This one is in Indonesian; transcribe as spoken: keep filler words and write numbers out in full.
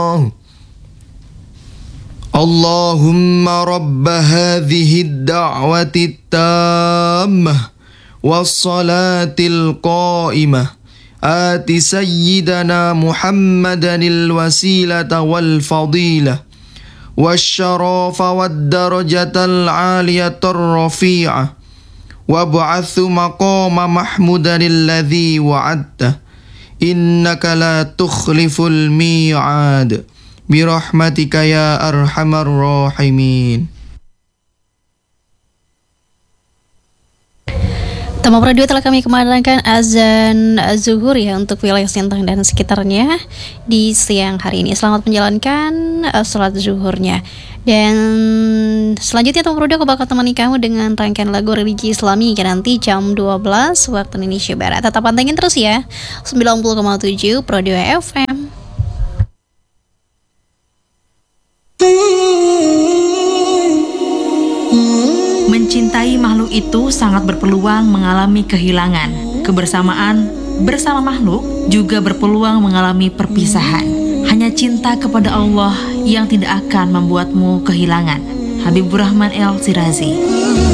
Allahumma rabba hadhihi ad-da'wati at-tammah was-salatil qa'imah ati sayyidana Muhammadanil wasilata wal fadilah wasyarafa wad-darajatal 'aliyatar rafi'ah wab'athu maqama mahmudanil ladzi wa'adta innaka la tukhliful mi'ad birahmatika ya arhamar rahimin. Tamap Radio telah kami kumandangkan azan zuhur ya untuk wilayah Sintang dan sekitarnya di siang hari ini. Selamat menjalankan uh, sholat zuhurnya. Dan selanjutnya Tamap Radio aku bakal temani kamu dengan rangkaian lagu religi Islami hingga nanti jam dua belas waktu Indonesia Barat. Tetap pantengin terus ya sembilan puluh koma tujuh Radio F M. Mencintai makhluk itu sangat berpeluang mengalami kehilangan. Kebersamaan bersama makhluk juga berpeluang mengalami perpisahan. Hanya cinta kepada Allah yang tidak akan membuatmu kehilangan. Habibur Rahman El Shirazi.